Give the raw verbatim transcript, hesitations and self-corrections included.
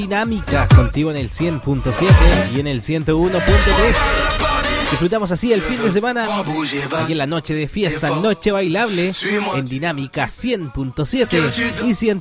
Dinámica, contigo en el cien punto siete y en el ciento uno punto tres. Disfrutamos así el fin de semana, aquí en la noche de fiesta, noche bailable, en Dinámica cien punto siete y cien.